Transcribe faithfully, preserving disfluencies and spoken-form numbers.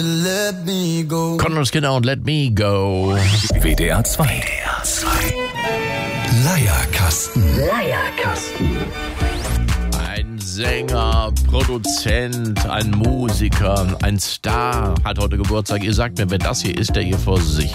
Let me go. Conrad Skinner und Let Me Go. W D R zwei. W D R zwei. Leierkasten. Leierkasten. Ein Sänger, Produzent, ein Musiker, ein Star hat heute Geburtstag. Ihr sagt mir, wer das hier ist, der hier vor sich